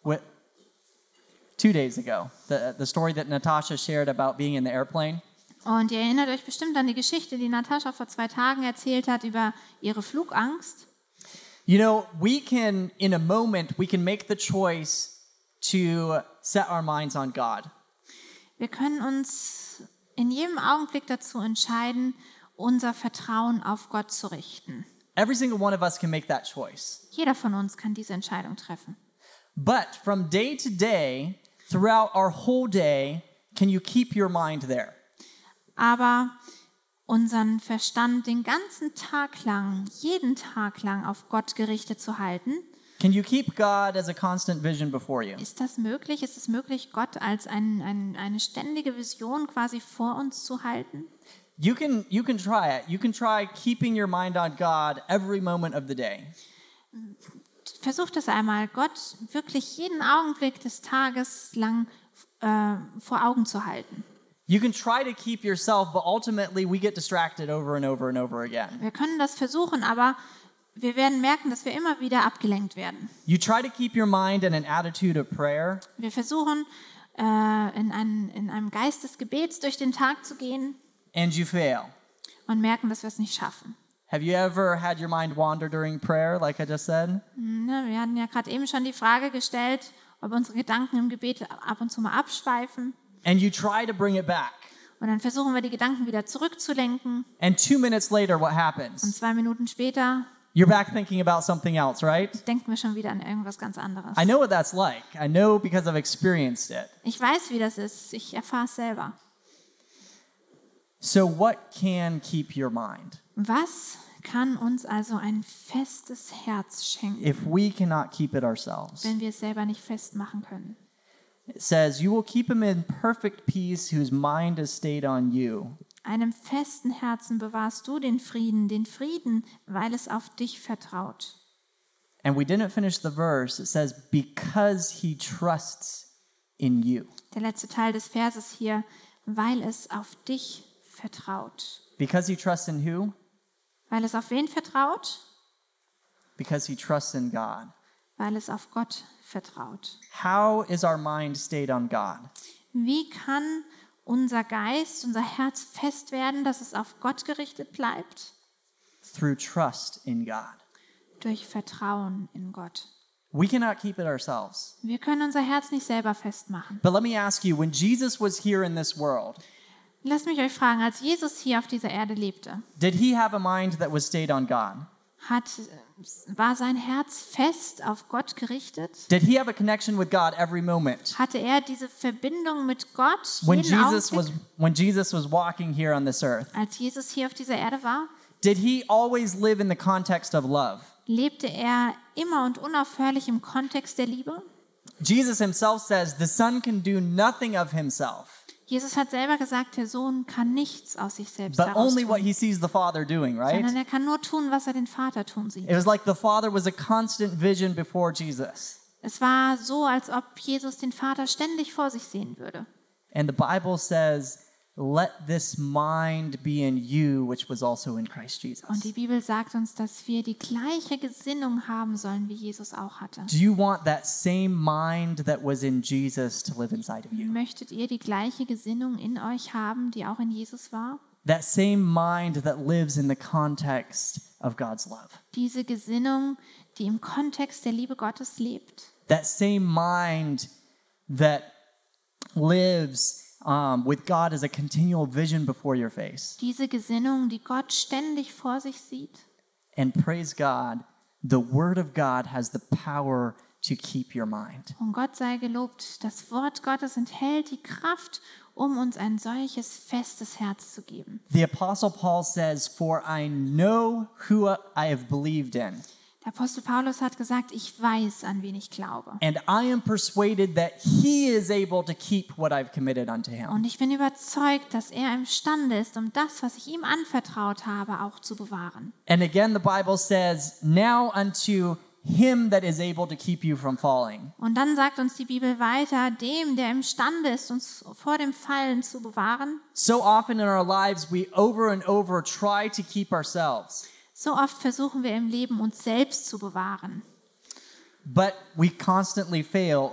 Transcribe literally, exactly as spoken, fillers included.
with, two days ago, the, the story that Natasha shared about being in the airplane. Und ihr erinnert euch bestimmt an die Geschichte, die Natascha vor zwei Tagen erzählt hat über ihre Flugangst. You know, we can, in a moment, we can make the choice to set our minds on God. Wir können uns in jedem Augenblick dazu entscheiden, unser Vertrauen auf Gott zu richten. Every single one of us can make that choice. Jeder von uns kann diese Entscheidung treffen. But from day to day, throughout our whole day, can you keep your mind there? Aber unseren Verstand den ganzen Tag lang, jeden Tag lang auf Gott gerichtet zu halten, Can you keep God as a constant vision before you? ist das möglich? Ist es möglich, Gott als ein, ein, eine ständige Vision quasi vor uns zu halten? You can, you can try it. You can try keeping your mind on God every moment of the day. Versuch das einmal, Gott wirklich jeden Augenblick des Tages lang äh, vor Augen zu halten. You can try to keep yourself, but ultimately we get distracted over and over and over again. Wir können das versuchen, aber wir werden merken, dass wir immer wieder abgelenkt werden. You try to keep your mind in an attitude of prayer, Wir versuchen, äh, in, ein, in einem Geist des Gebets durch den Tag zu gehen and you fail. und merken, dass wir es nicht schaffen. Have you ever had your mind wander during prayer, like I just said? Ne, wir hatten ja gerade eben schon die Frage gestellt, ob unsere Gedanken im Gebet ab und zu mal abschweifen. And you try to bring it back. Und dann versuchen wir, die Gedanken wieder zurückzulenken. And two minutes later, what Und happens? zwei Minuten später You're back thinking about something else, right? denken wir schon wieder an irgendwas ganz anderes. I know what that's like. I know because I've experienced it. Ich weiß, wie das ist. Ich erfahre es selber. So what can keep your mind? Was kann uns also ein festes Herz schenken, If we cannot keep it ourselves. wenn wir es selber nicht festmachen können? It says, you will keep him in perfect peace whose mind is stayed on you. Einem festen Herzen bewahrst du den Frieden, den Frieden, weil es auf dich vertraut. And we didn't finish the verse. It says, because he trusts in you. Der letzte Teil des Verses hier, weil es auf dich vertraut. Because he trusts in who? Weil es auf wen vertraut? Because he trusts in God. Weil es auf Gott vertraut. How is our mind stayed on God? Wie kann unser Geist, unser Herz fest werden, dass es auf Gott gerichtet bleibt? Through trust in God. Durch Vertrauen in Gott. We cannot keep it ourselves. Wir können unser Herz nicht selber festmachen. But let me ask you, when Jesus was here in this world, Lasst mich euch fragen, als Jesus hier auf dieser Erde lebte, did he have a mind that was stayed on God? hat, war sein Herz fest auf Gott gerichtet? Did he have a connection with God every moment? Hatte er diese Verbindung mit Gott When jeden Jesus was Augenblick, when Jesus was walking here on this earth, als Jesus hier auf dieser Erde war? did he always live in the context of love? Lebte er immer und unaufhörlich im Kontext der Liebe? Jesus himself says the Son can do nothing of himself, Jesus hat selber gesagt, der Sohn kann nichts aus sich selbst but heraus only what tun, he sees the Father doing, right? sondern er kann nur tun, was er den Vater tun sieht. It was like the Father was a constant vision before Jesus. Es war so, als ob Jesus den Vater ständig vor sich sehen würde. And the Bible says, let this mind be in you, which was also in Christ Jesus. Und die Bibel sagt uns, dass wir die gleiche Gesinnung haben sollen, wie Jesus auch hatte. Do you want that same mind that was in Jesus to live inside of you? Möchtet ihr die gleiche Gesinnung in euch haben, die auch in Jesus war? That same mind that lives in the context of God's love. Diese Gesinnung, die im Kontext der Liebe Gottes lebt. That same mind that lives um, with God as a continual vision before your face. Diese Gesinnung, die Gott ständig vor sich sieht. And praise God, the Word of God has the power to keep your mind. Und Gott sei gelobt, das Wort Gottes enthält die Kraft, um uns ein solches festes Herz zu geben. The Apostle Paul says, for I know who I have believed in. Der Apostel Paulus hat gesagt, ich weiß, an wen ich glaube. And I am persuaded that he is able to keep what I've committed unto him. Und ich bin überzeugt, dass er imstande ist, um das, was ich ihm anvertraut habe, auch zu bewahren. And again, the Bible says, now unto him that is able to keep you from falling. Und dann sagt uns die Bibel weiter, dem, der imstande ist, uns vor dem Fallen zu bewahren. So often in our lives, we over and over try to keep ourselves. So oft versuchen wir im Leben, uns selbst zu bewahren. But we constantly fail